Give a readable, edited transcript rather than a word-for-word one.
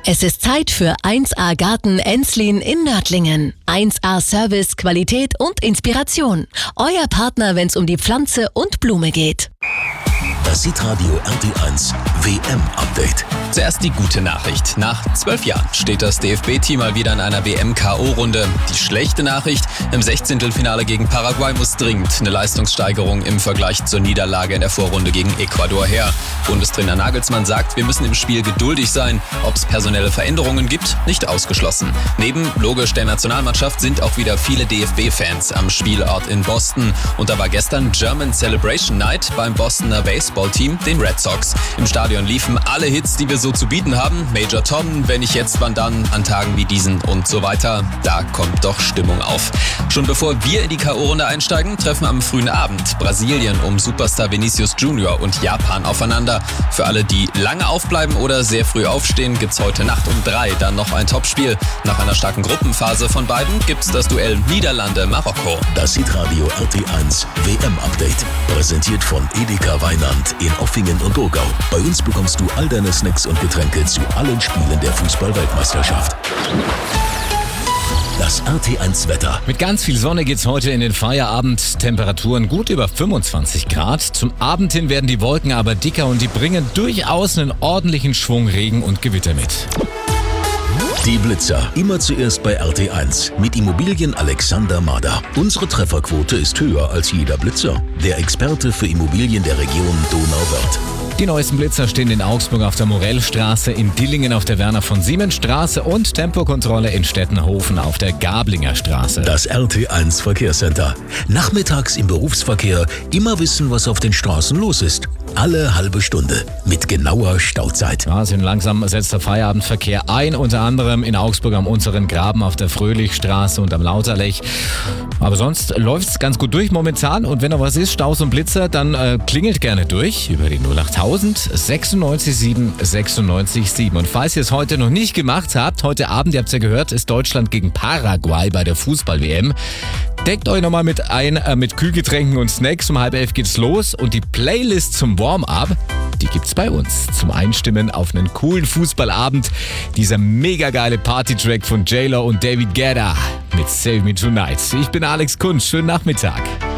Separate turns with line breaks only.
Es ist Zeit für 1A Garten Enslin in Nördlingen. 1A Service, Qualität und Inspiration. Euer Partner, wenn es um die Pflanze und Blume geht.
Das Hitradio RT1 WM-Update.
Zuerst die gute Nachricht. Nach 12 Jahren steht das DFB-Team mal wieder in einer WM-KO-Runde. Die schlechte Nachricht: Im 16. gegen Paraguay muss dringend eine Leistungssteigerung im Vergleich zur Niederlage in der Vorrunde gegen Ecuador her. Bundestrainer Nagelsmann sagt, wir müssen im Spiel geduldig sein. Ob es personelle Veränderungen gibt, nicht ausgeschlossen. Neben logisch der Nationalmannschaft sind auch wieder viele DFB-Fans am Spielort in Boston. Und da war gestern German Celebration Night beim Bostoner Baseballteam, den Red Sox. Im Stadion liefen alle Hits, die wir so zu bieten haben. Major Tom, Wenn nicht jetzt, wann dann, an Tagen wie diesen und so weiter. Da kommt doch Stimmung auf. Schon bevor wir in die K.O.-Runde einsteigen, treffen am frühen Abend Brasilien um Superstar Vinicius Junior und Japan aufeinander. Für alle, die lange aufbleiben oder sehr früh aufstehen, gibt's heute Nacht um 3 dann noch ein Topspiel. Nach einer starken Gruppenphase von beiden gibt's das Duell Niederlande-Marokko.
Das Hitradio RT1 WM-Update. Präsentiert von Edeka Weinand in Offingen und Urgau. Bei uns bekommst du all deine Snacks und Getränke zu allen Spielen der Fußball-Weltmeisterschaft. Das RT1-Wetter.
Mit ganz viel Sonne geht's heute in den Feierabend. Temperaturen gut über 25 Grad. Zum Abend hin werden die Wolken aber dicker und die bringen durchaus einen ordentlichen Schwung Regen und Gewitter mit.
Die Blitzer. Immer zuerst bei RT1 mit Immobilien Alexander Mader. Unsere Trefferquote ist höher als jeder Blitzer. Der Experte für Immobilien der Region Donauwörth.
Die neuesten Blitzer stehen in Augsburg auf der Morellstraße, in Dillingen auf der Werner-von-Siemens-Straße und Tempokontrolle in Stettenhofen auf der Gablinger Straße.
Das RT1 Verkehrscenter. Nachmittags im Berufsverkehr immer wissen, was auf den Straßen los ist. Alle halbe Stunde mit genauer Stauzeit.
Ja, langsam setzt der Feierabendverkehr ein, unter anderem in Augsburg am unteren Graben auf der Fröhlichstraße und am Lauterlech. Aber sonst läuft's ganz gut durch momentan, und wenn noch was ist, Staus und Blitzer, dann klingelt gerne durch über die 08000 96 7 96 7. Und falls ihr es heute noch nicht gemacht habt, heute Abend, ihr habt es ja gehört, ist Deutschland gegen Paraguay bei der Fußball-WM. Deckt euch nochmal mit ein, mit Kühlgetränken und Snacks. Um 10:30 geht's los und die Playlist zum Warm-up, die gibt's bei uns. Zum Einstimmen auf einen coolen Fußballabend. Dieser mega geile Party-Track von J-Lo und David Guetta mit Save Me Tonight. Ich bin Alex Kunz. Schönen Nachmittag.